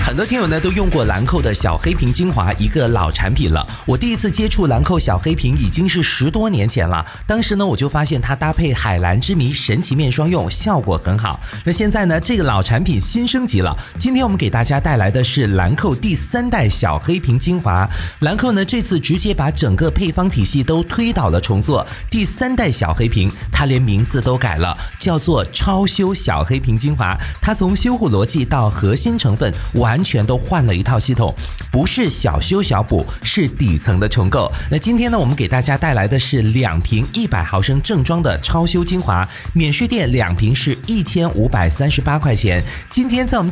很多听友呢都用过兰蔻的小黑瓶精华，一个老产品了。我第一次接触兰蔻小黑瓶已经是10多年前了，当时呢我就发现它搭配海蓝之谜神奇面霜用效果很好。那现在呢这个老产品新升级了，今天我们给大家带来的是兰蔻第3代小黑瓶精华。兰蔻呢这次直接把整个配方体系都推倒了重做，第3代小黑瓶它连名字都改了，叫做超修小黑瓶精华。它从修护逻辑到核心成分完全都换了一套系统，不是小修小补，是底层的重构。那今天呢我们给大家带来的是2瓶100毫升正装的超修精华，免税店2瓶是1538块钱。今天在我们